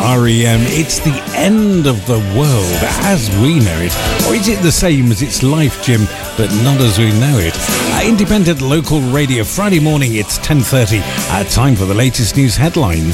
REM. It's the end of the world as we know it. Or is it the same as its life, Jim, but not as we know it? Independent local radio, Friday morning, it's 10:30. Time for the latest news headlines.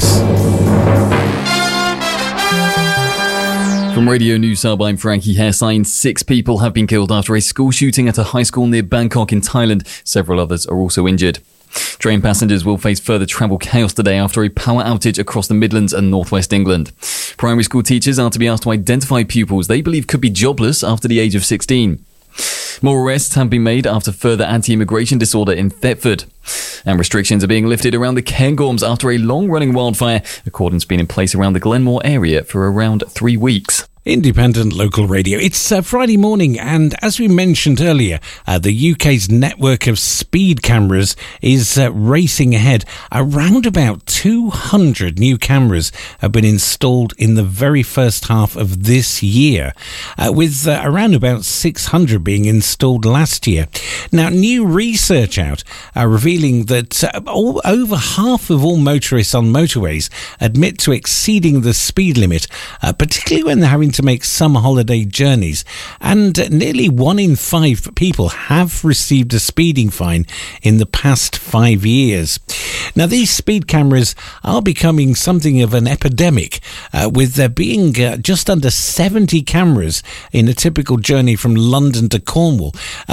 From Radio News Hub, I'm Frankie Hairsign. 6 people have been killed after a school shooting at a high school near Bangkok in Thailand. Several others are also injured. Train passengers will face further travel chaos today after a power outage across the Midlands and northwest England. Primary school teachers are to be asked to identify pupils they believe could be jobless after the age of 16. More arrests have been made after further anti-immigration disorder in Thetford. And restrictions are being lifted around the Cairngorms after a long-running wildfire. A cordon's been in place around the Glenmore area for around 3 weeks. Independent local radio. It's Friday morning, and as we mentioned earlier, the UK's network of speed cameras is racing ahead. Around about 200 new cameras have been installed in the very first half of this year, with around about 600 being installed last year. Now, new research out revealing that over half of all motorists on motorways admit to exceeding the speed limit, particularly when they're having to make summer holiday journeys, and nearly 1 in 5 people have received a speeding fine in the past 5 years. Now, these speed cameras are becoming something of an epidemic, with there being just under 70 cameras in a typical journey from London to Cornwall,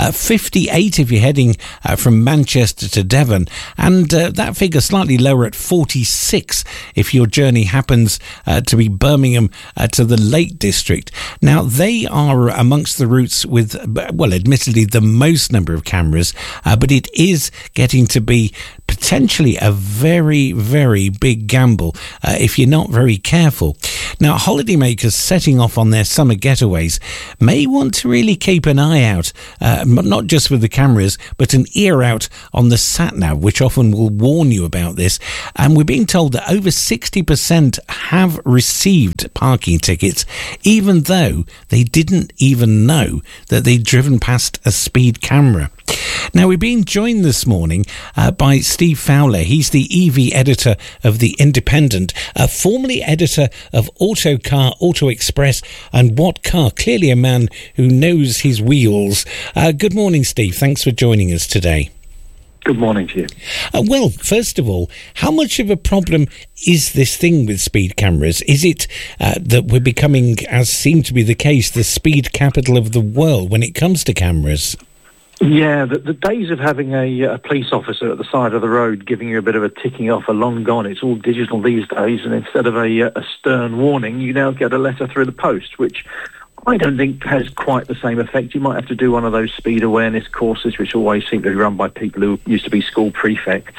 58 if you're heading from Manchester to Devon, and that figure slightly lower at 46 if your journey happens to be Birmingham to the Lake District. Now, they are amongst the routes with, well, admittedly, the most number of cameras, but it is getting to be potentially a very, very big gamble if you're not very careful. Now, holidaymakers setting off on their summer getaways may want to really keep an eye out, not just with the cameras, but an ear out on the sat-nav, which often will warn you about this. And we're being told that over 60% have received parking tickets, even though they didn't even know that they'd driven past a speed camera. Now, we're being joined this morning by Steve Fowler. He's the EV editor of The Independent, formerly editor of Autocar, Auto Express and What Car. Clearly a man who knows his wheels. Good morning, Steve. Thanks for joining us today. Good morning to you. Well, first of all, how much of a problem is this thing with speed cameras? Is it that we're becoming, as seemed to be the case, the speed capital of the world when it comes to cameras? Yeah, the days of having a police officer at the side of the road giving you a bit of a ticking off are long gone. It's all digital these days, and instead of a stern warning, you now get a letter through the post, which I don't think has quite the same effect. You might have to do one of those speed awareness courses, which always seem to be run by people who used to be school prefects.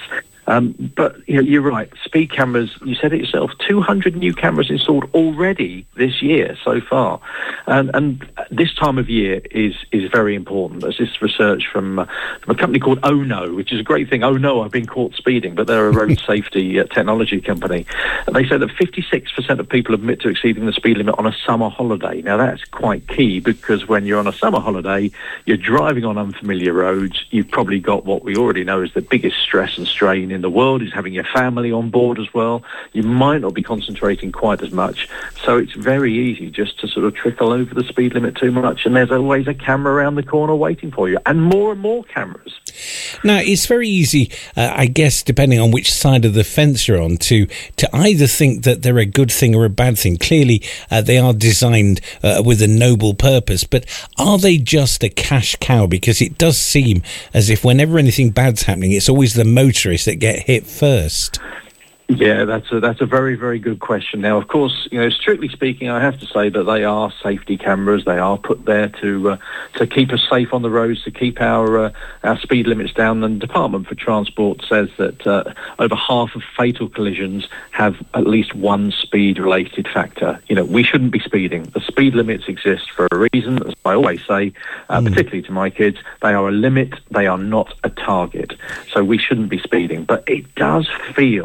But you're right. Speed cameras, you said it yourself, 200 new cameras installed already this year so far. And this time of year is very important. There's this research from a company called Oh No, which is a great thing. Oh no, I've been caught speeding, but they're a road safety technology company. And they say that 56% of people admit to exceeding the speed limit on a summer holiday. Now, that's quite key, because when you're on a summer holiday, you're driving on unfamiliar roads. You've probably got what we already know is the biggest stress and strain in the world, is having your family on board as well. You might not be concentrating quite as much, so it's very easy just to sort of trickle over the speed limit too much, and there's always a camera around the corner waiting for you, and more cameras. Now, it's very easy, I guess, depending on which side of the fence you're on, to either think that they're a good thing or a bad thing. Clearly, they are designed with a noble purpose, but are they just a cash cow? Because it does seem as if whenever anything bad's happening, it's always the motorists that get hit first. Yeah, that's a very, very good question. Now, of course, strictly speaking, I have to say that they are safety cameras. They are put there to keep us safe on the roads, to keep our speed limits down. And the Department for Transport says that over half of fatal collisions have at least one speed-related factor. We shouldn't be speeding. The speed limits exist for a reason. As I always say, particularly to my kids, they are a limit. They are not a target. So we shouldn't be speeding. But it does feel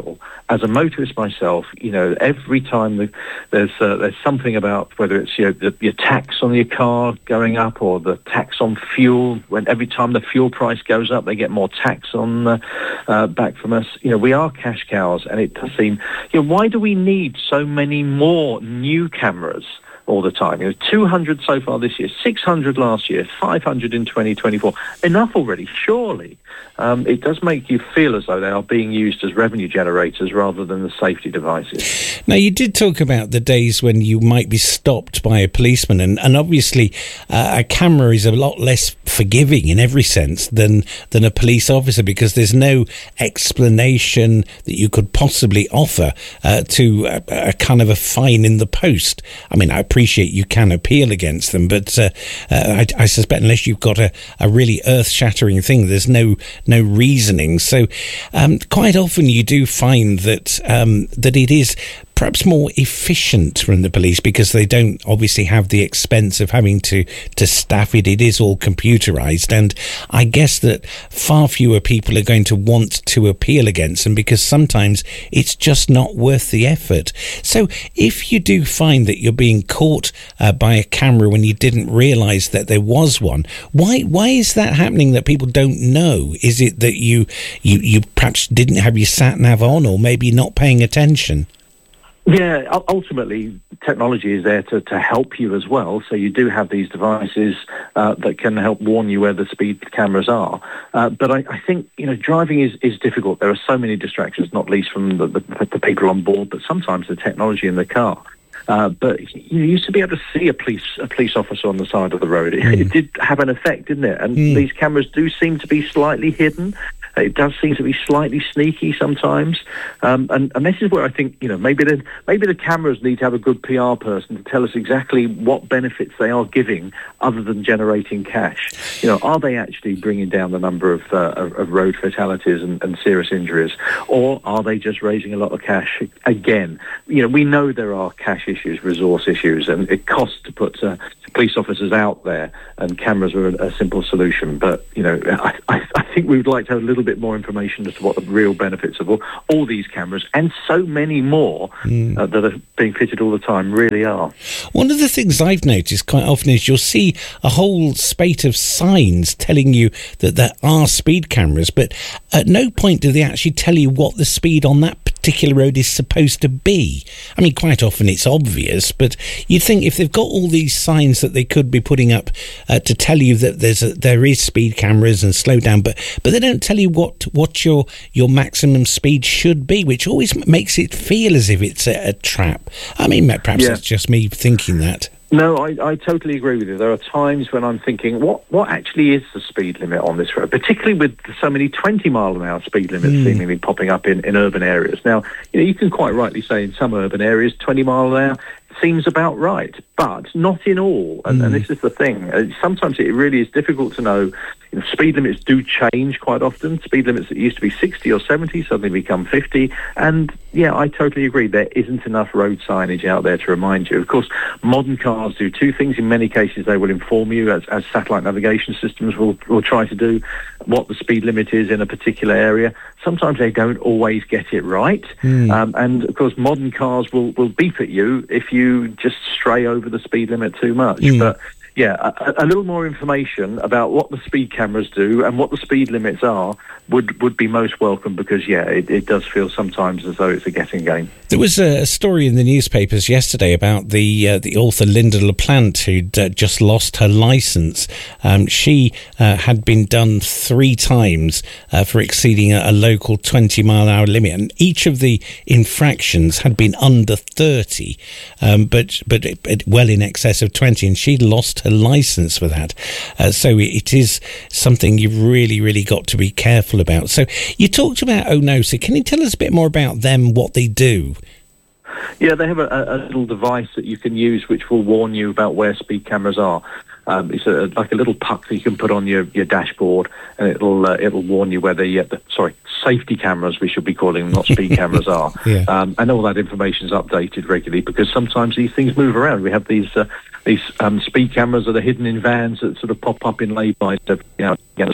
as a motorist myself, every time there's something about whether it's your tax on your car going up or the tax on fuel. When every time the fuel price goes up, they get more tax on back from us. We are cash cows, and it does seem. Why do we need so many more new cameras all the time? 200 so far this year, 600 last year, 500 in 2024. Enough already, surely. It does make you feel as though they are being used as revenue generators rather than the safety devices. Now, you did talk about the days when you might be stopped by a policeman, and obviously a camera is a lot less forgiving in every sense than a police officer, because there's no explanation that you could possibly offer to a kind of a fine in the post. I mean, I appreciate you can appeal against them, but I suspect unless you've got a really earth-shattering thing, there's no reasoning. So quite often you do find that it is perhaps more efficient from the police, because they don't obviously have the expense of having to staff it. It is all computerized, and I guess that far fewer people are going to want to appeal against them, because sometimes it's just not worth the effort. So if you do find that you're being caught by a camera when you didn't realize that there was one, why is that happening that people don't know? Is it that you perhaps didn't have your sat nav on, or maybe not paying attention? Yeah, ultimately, technology is there to help you as well. So you do have these devices that can help warn you where the speed cameras are. But I think, driving is difficult. There are so many distractions, not least from the people on board, but sometimes the technology in the car. But you used to be able to see a police officer on the side of the road. It did have an effect, didn't it? And these cameras do seem to be slightly hidden. It does seem to be slightly sneaky sometimes, and this is where I think maybe the cameras need to have a good PR person to tell us exactly what benefits they are giving, other than generating cash. Are they actually bringing down the number of road fatalities and serious injuries, or are they just raising a lot of cash again? We know there are cash issues, resource issues, and it costs to put police officers out there, and cameras are a simple solution. But I think we would like to have a little bit more information as to what the real benefits of all these cameras, and so many more that are being fitted all the time, really are. One of the things I've noticed quite often is you'll see a whole spate of signs telling you that there are speed cameras, but at no point do they actually tell you what the speed on that particular road is supposed to be. I mean, quite often it's obvious, but you'd think if they've got all these signs that they could be putting up to tell you that there is speed cameras and slow down, but they don't tell you what your maximum speed should be, which always makes it feel as if it's a trap. I mean, perhaps that's just me thinking that. No, I totally agree with you. There are times when I'm thinking, what actually is the speed limit on this road, particularly with so many 20-mile-an-hour speed limits seemingly popping up in urban areas. Now, you can quite rightly say in some urban areas, 20 mile an hour seems about right, but not in all. And this is the thing. Sometimes it really is difficult to know. Speed limits do change quite often. Speed limits that used to be 60 or 70 suddenly become 50. And yeah, I totally agree. There isn't enough road signage out there to remind you. Of course, modern cars do two things. In many cases, they will inform you, as satellite navigation systems will try to do, what the speed limit is in a particular area. Sometimes they don't always get it right. And of course, modern cars will beep at you if you just stray over the speed limit too much. But yeah, a little more information about what the speed cameras do and what the speed limits are would be most welcome, because it does feel sometimes as though it's a guessing game. There was a story in the newspapers yesterday about the author Linda LaPlante, who'd just lost her licence. She had been done 3 times for exceeding a local 20-mile-an-hour limit, and each of the infractions had been under 30, but well in excess of 20, and she'd lost her licence for that. So it is something you've really, really got to be careful about. So you talked about ONOSA. Can you tell us a bit more about them, what they do? Yeah, they have a little device that you can use which will warn you about where speed cameras are. It's like a little puck that you can put on your dashboard, and it'll warn you where the safety cameras, we should be calling them, not speed cameras, are. And all that information is updated regularly, because sometimes these things move around. We have these speed cameras that are hidden in vans that sort of pop up in lay-bys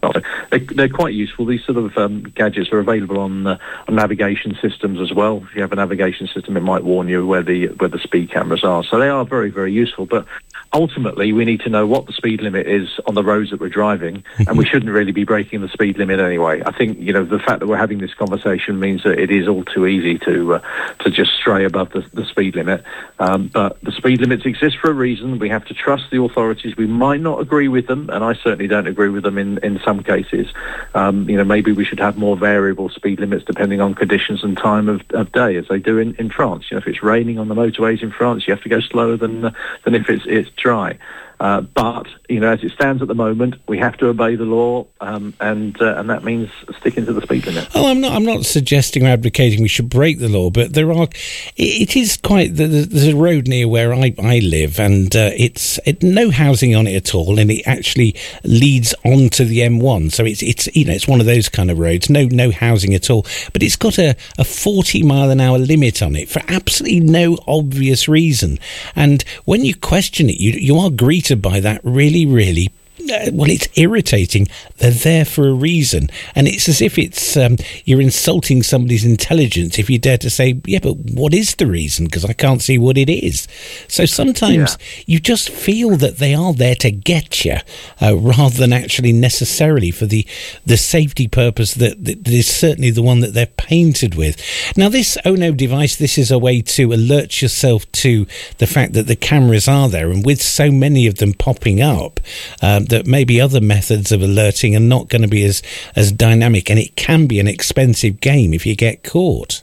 They're quite useful. These sort of gadgets are available on navigation systems as well. If you have a navigation system, it might warn you where the speed cameras are. So they are very, very useful. But ultimately, we need to know what the speed limit is on the roads that we're driving, and we shouldn't really be breaking the speed limit anyway. I think, the fact that we're having this conversation means that it is all too easy to just stray above the speed limit. But the speed limits exist for a reason. We have to trust the authorities. We might not agree with them, and I certainly don't agree with them in some cases. Maybe we should have more variable speed limits depending on conditions and time of day, as they do in France. If it's raining on the motorways in France, you have to go slower than if it's dry. But as it stands at the moment, we have to obey the law, and that means sticking to the speed limit. Oh, I'm not suggesting or advocating we should break the law, but it is quite. There's a road near where I live, and it's no housing on it at all, and it actually leads onto the M1. So it's one of those kind of roads, no housing at all, but it's got a 40 mile an hour limit on it for absolutely no obvious reason. And when you question it, you are greeted by that really, really it's irritating. They're there for a reason, and it's as if it's you're insulting somebody's intelligence if you dare to say, yeah, but what is the reason? Because I can't see what it is. So sometimes you just feel that they are there to get you, rather than actually necessarily for the safety purpose that is certainly the one that they're painted with. Now, this ONO device, this is a way to alert yourself to the fact that the cameras are there, and with so many of them popping up, that maybe other methods of alerting are not going to be as dynamic, and it can be an expensive game if you get caught.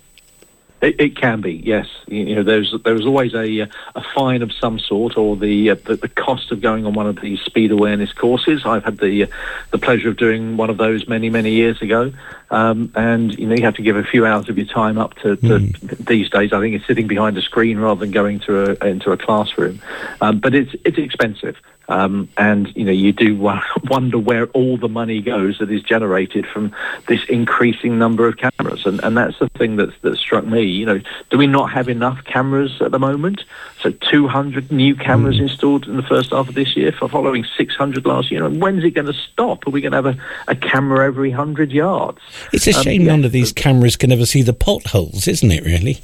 It can be, yes. There's always a fine of some sort, or the cost of going on one of these speed awareness courses. I've had the pleasure of doing one of those many, many years ago, and you have to give a few hours of your time up to these days. I think it's sitting behind a screen rather than going into a classroom, but it's expensive. And you do wonder where all the money goes that is generated from this increasing number of cameras, and that's the thing that struck me. Do we not have enough cameras at the moment? So 200 new cameras installed in the first half of this year, following 600 last year. When's it going to stop? Are we going to have a camera every 100 yards? It's a shame none of these cameras can ever see the potholes, isn't it, really?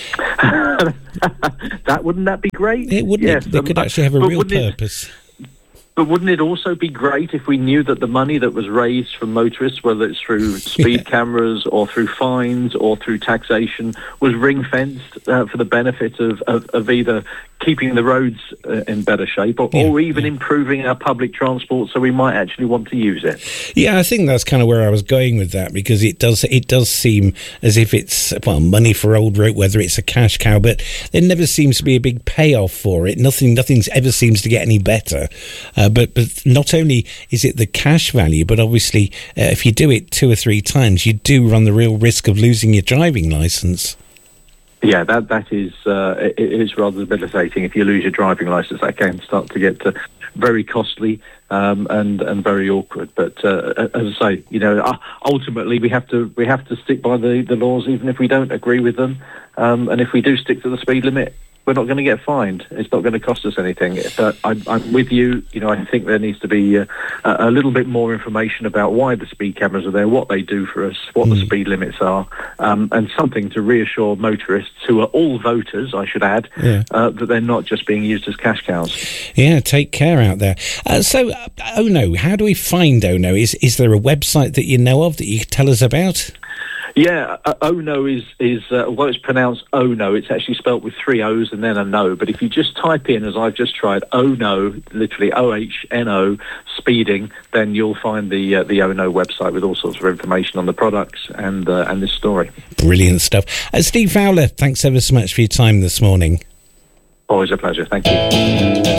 Wouldn't that be great? It wouldn't. Yes, they could actually have a real purpose. But wouldn't it also be great if we knew that the money that was raised from motorists, whether it's through speed cameras or through fines or through taxation, was ring-fenced for the benefit of either keeping the roads in better shape or even improving our public transport so we might actually want to use it? Yeah, I think that's kind of where I was going with that, because it does seem as if it's, money for old rope, whether it's a cash cow, but there never seems to be a big payoff for it. Nothing's ever seems to get any better. But not only is it the cash value, but obviously if you do it 2 or 3 times, you do run the real risk of losing your driving licence. Yeah, that is it is rather debilitating. If you lose your driving licence, that can start to get very costly and very awkward. But as I say, ultimately we have to stick by the laws, even if we don't agree with them. And if we do stick to the speed limit, we're not going to get fined. It's not going to cost us anything. But I'm with you. I think there needs to be a little bit more information about why the speed cameras are there, what they do for us, what the speed limits are, and something to reassure motorists, who are all voters, I should add, that they're not just being used as cash cows. Yeah, take care out there. So, ONO, how do we find ONO? Is there a website that you know of that you could tell us about? Yeah, ONO is although it's pronounced ONO, it's actually spelt with 3 O's and then a no. But if you just type in, as I've just tried, ONO, literally OHNO, speeding, then you'll find the ONO website with all sorts of information on the products and this story. Brilliant stuff. Steve Fowler, thanks ever so much for your time this morning. Always a pleasure. Thank you.